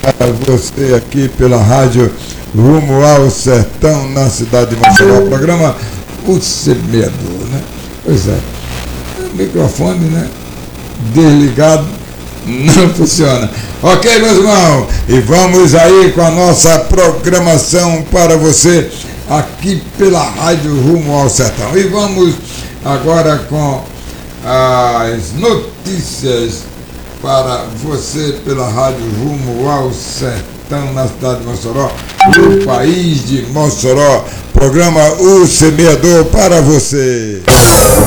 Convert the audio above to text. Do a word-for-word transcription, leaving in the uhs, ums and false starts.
você aqui pela rádio Rumo ao Sertão, na cidade de Mossoró. O programa O Semeador, né? Pois é, o microfone, né, desligado não funciona. Ok, meus irmãos, e vamos aí com a nossa programação para você aqui pela rádio Rumo ao Sertão. E vamos agora com as notícias para você pela rádio Rumo ao Sertão, na cidade de Mossoró, no país de Mossoró. Programa O Semeador para você.